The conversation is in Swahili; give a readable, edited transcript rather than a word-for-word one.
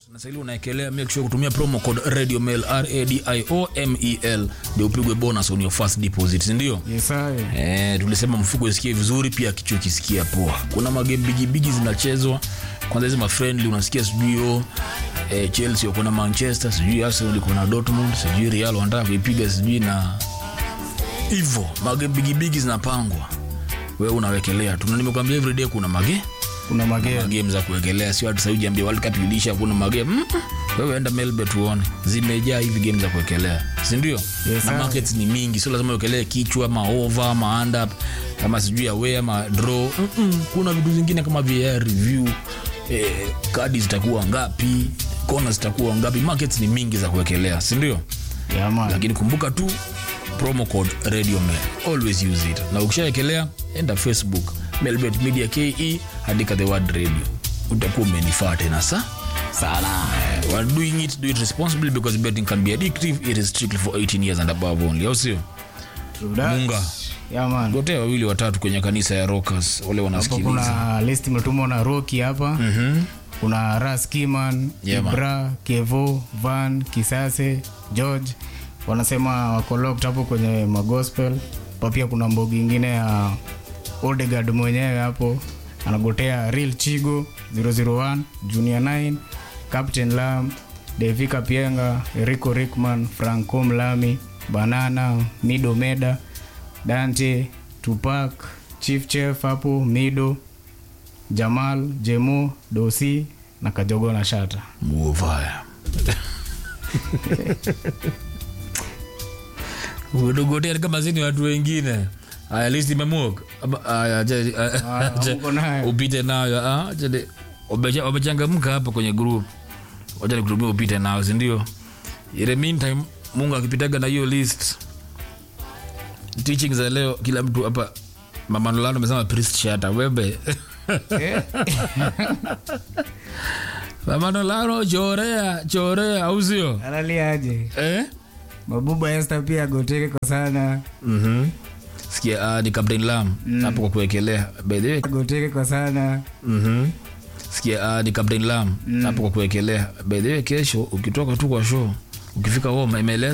Na sasa unaekelea make sure kutumia promo code RADIOMEL RADIOMEL ndio upigwe bonus on your first deposit, ndio? Yes sir. Tulisema mfuko isikie vizuri pia kichwa kisikia poa. Kuna magame bigi zinachezwa. Kwanza hizo friendly unasikia sijui Chelsea uko na Manchester, sijui Arsenal uko na Dortmund, sijui Real wanataka kuipiga sijui na hivyo. Magame bigi zinapangwa. Wewe unawekelea. Nimekwambia every day kuna game za kuwekelea, sio hata sasa jiambia World Cup ilisha kuna magame. Wewe enda Melbet uone zimejaa hivi game za kuwekelea, si ndio? Yes, na markets ni mingi, sio lazima uwekelee kichwa ama over ama under kama sijui away ama draw. Kuna vitu vingine kama VR review, kadi zitakuwa ngapi, kona zitakuwa ngapi, markets ni mingi za kuwekelea, si ndio? Yeah man. Lakini kumbuka tu promo code RADIOMEL, always use it. Na ukishaekelea enda Facebook Melbet Media KE, andika the word radio, utakuwa umenifuata tena sana. While doing it, do it responsibly because betting can be addictive. It is strictly for 18 years and above only. Au sio? Munga. Yeah man. Wote wawili watatu kwenye kanisa ya Rockers wale wanasikiliza. Kuna list mtumwa na Rocky hapa. Kuna Raskiman, Ibra, Kevo, Van, Kisase, George. Wanasema wako locked hapo kwenye magospel. Pia kuna mbogi nyingine ya Odegaard mwenyewe hapo anagotea Real Chigo 001, Junior 9, Captain Lam, Devika Pienga, Rico Rickman, Franco Mlami, Banana, Mido Meda, Dante, Tupac, Chief Chef hapo, Mido, Jamal, Jemo, Dosi na Kajogo na Shata. Muovaya. Udogotea kama zini watu wengine. Aya list imemuoka. Upite nayo. Wamechangamka hapa kwenye group. Wacha nikutumie upite nayo, si ndio? In the meantime, Mungu akipitaga na hiyo list. Teaching za leo kila mtu hapa Mama Nolano amesema priest shata webe. Mama Nolano chorea au sio? Analiaje? Mabuba Esther pia goteke kwa sana. Sikia ni Captain Lam hapo kwa kuwekelea. By the way goteke kwa sana. Sikia ni Captain Lam hapo kwa kuwekelea. By the way kesho ukitoka tu kwa show ukifika home imeeleza